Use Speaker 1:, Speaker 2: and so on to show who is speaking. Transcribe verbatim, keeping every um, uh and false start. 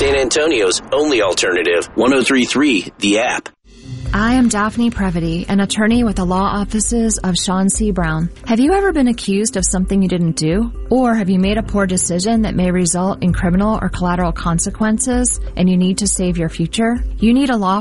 Speaker 1: San Antonio's only alternative, one oh three point three The App.
Speaker 2: I am Daphne Previty, an attorney with the law offices of Sean C. Brown. Have you ever been accused of something you didn't do? Or have you made a poor decision that may result in criminal or collateral consequences and you need to save your future? You need a law